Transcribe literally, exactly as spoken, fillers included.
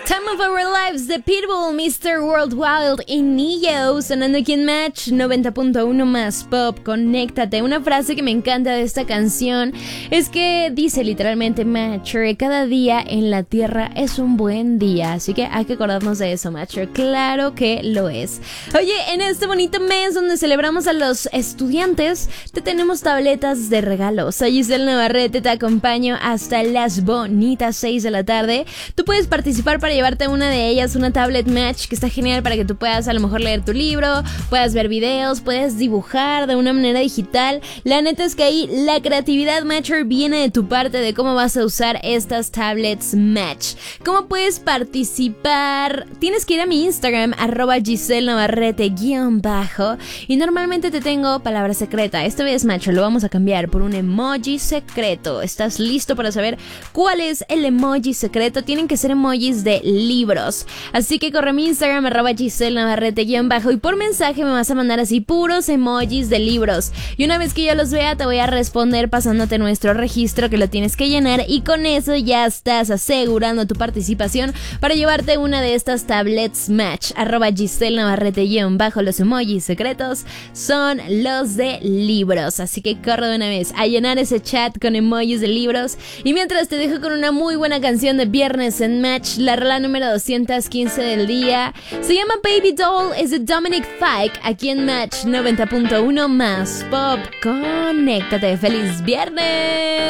Time of Our Lives de Pitbull, mister Worldwide y Neo, sonando aquí en Match noventa punto uno más pop. Conéctate. Una frase que me encanta de esta canción es que dice literalmente: Matcher, cada día en la tierra es un buen día. Así que hay que acordarnos de eso, Matcher. Claro que lo es. Oye, en este bonito mes donde celebramos a los estudiantes, te tenemos tabletas de regalo. Soy Giselle Navarrete, te acompaño hasta las bonitas seis de la tarde. Tú puedes participar para llevarte una de ellas, una tablet Match, que está genial para que tú puedas a lo mejor leer tu libro, puedas ver videos, puedes dibujar de una manera digital. La neta es que ahí la creatividad Matcher viene de tu parte, de cómo vas a usar estas tablets Match. ¿Cómo puedes participar? Tienes que ir a mi Instagram, arroba Giselle Navarrete guión bajo, y normalmente te tengo palabra secreta. Esta vez, Matcher, lo vamos a cambiar por un emoji secreto. ¿Estás listo para saber cuál es el emoji secreto? Tienen que ser emojis de libros. Así que corre a mi Instagram, arroba Giselle Navarrete guión bajo, y por mensaje me vas a mandar así puros emojis de libros. Y una vez que yo los vea, te voy a responder pasándote nuestro registro, que lo tienes que llenar, y con eso ya estás asegurando tu participación para llevarte una de estas tablets Match. Arroba Giselle Navarrete guión bajo. Los emojis secretos son los de libros. Así que corre de una vez a llenar ese chat con emojis de libros. Y mientras te dejo con una muy buena canción de viernes en Match, la rola número doscientos quince del día. Se llama Baby Doll, es de Dominic Fike, aquí en Match noventa punto uno más pop. Conéctate. ¡Feliz viernes!